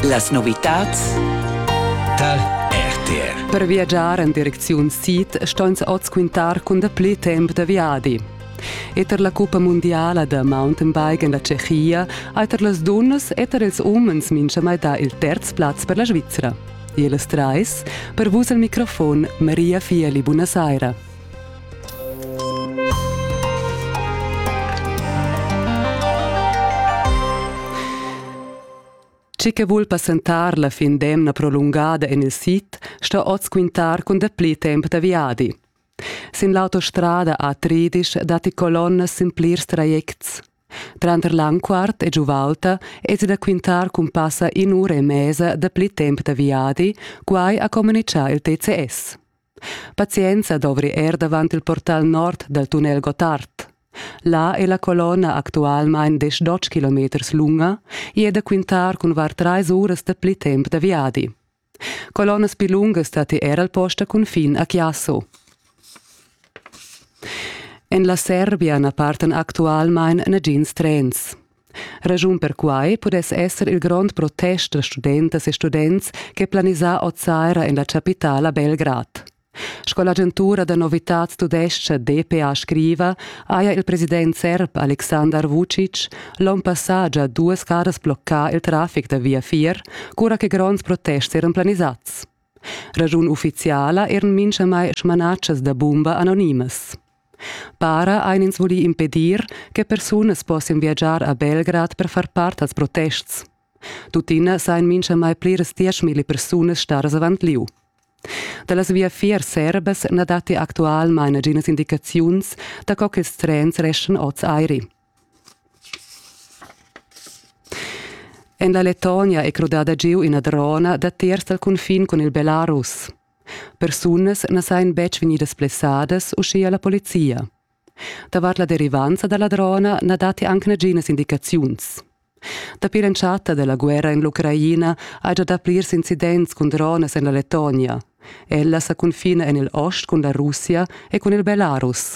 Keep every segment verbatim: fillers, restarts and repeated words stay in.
Las novitats da R T R. Per viaggiare in direzione Sud stoins oz quintar con da pli temp da viadi. Eter la Coppa Mondiala da mountain bike in la Cechia, eter las donnas eter els umens mincha mai da il terz plaz per la Svizzera. E las trais, per vus al microfon Maria Fieli, Buenos Aires. Ci che vuol passentar la fin demna prolungada in il sit, sta oz quintar con da pli temp da viadi. Sin l'autostrada A tredici dati colonnas simplirs trajects. Tranter l'anquart e giuvalta e si da quintar con passa in ora e mesa da pli temp da viadi, guai a comunicare il T C S. Pazienza dovri er davanti il portal nord del tunnel Gotthard. Là è la colonna attualmein dodici chilometri lunga e è da quintar con var tre ore da pli temp da viadi. Colonnas più lunghe stati era al posto con fin a Chiasso. En la Serbia ne parten actualmein negins trens. Ragiun per quai pudes esser il grand protest de studentas e students che planisa ozaira in la capitala Belgrad. Scolagentura da novitats tudesce D P A scriva aia il president serb Aleksandar Vučić l'on passagia due caras blocca il traffic da via vier, cura che grands protesti eran planisats. Ragiun ufficiala eran mincha mai schmanaccias da bomba anonimas. Para einins voli impedir che personas possin viaggiar a Belgrad per far part als protests. Tutina sain mincha mai pliras dieci mila personas staras avant liu. Da las via vier serbes na dati actualmein aginas indicaziuns da co che trens reschen oz airi. En la Lettonia è crudada giu in adrona da tiers dal confin con il Belarus. Personas na sain bec venidas plessades uscia la polizia. Davar la derivanza dalla drona na dati anche naginas indicaziuns. Da pirenciata della guerra in l'Ucraina ha già da plirs incidents con drones in la Lettonia. Ella sa confina in il ost con la Russia e con il Belarus.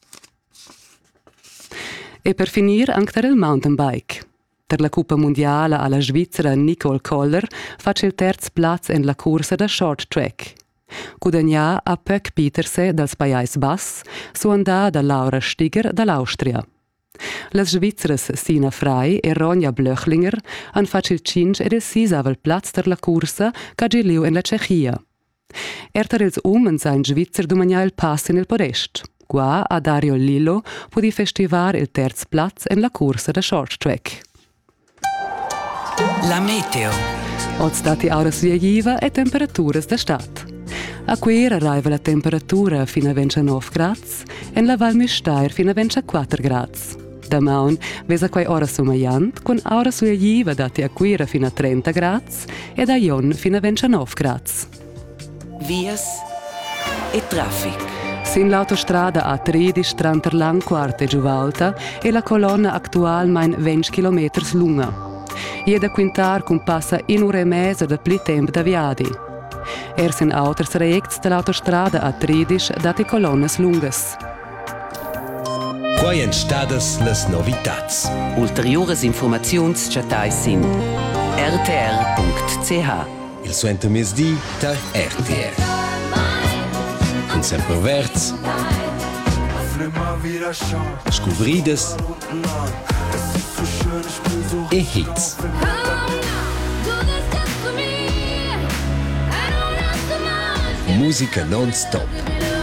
E per finir anche il mountain bike. Per la Coppa Mondiala alla Svizzera Nicole Koller face il terz plaz in la corsa da short track. Guadagna a Pöck Peterse dal Pajais Bass, su andà da Laura Stiger dall'Austria. Las Svizzeras Sina Frei e Ronja Blöchlinger han fatto il cinque ed il sei avel plaz per la corsa che giliu in la Cechia. Erter ils umens in Svizzer domania il pass in il podest. Qua a Dario Lillo pudi festivar il terz plaz in la corsa da short track. La meteo. Oz dati auras viagiva e temperaturas da stat. A quer arriva la temperatura fino a ventinove gradi e la Val Müstair fino a ventiquattro gradi. Da maun vesa quai ora sumaiant con auras viagiva dati a quer fino a trenta gradi e da Ion fino a ventinove gradi. Vias e traffic. Sin l'autostrada A tredici tranter l'anquart e giuvalta e la colonna attualmein venti chilometri lunga. E da quintar con passa in ora e mesa da pli temp da viadi. Er sin auters trajects dell'autostrada A tredici dati colonnas lungas. Quai en stadas las novitats. Ulteriores informaziuns chatai sin r t r punct c h. Il suenter mesdi da R T R. Con sempre verts. Scuvrides. E hits. Musica non-stop.